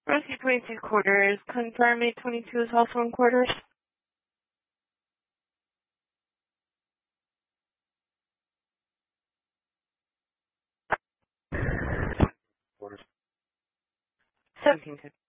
Rescue 22 quarters. Confirm 822 is also in quarters. Quarters. 1750.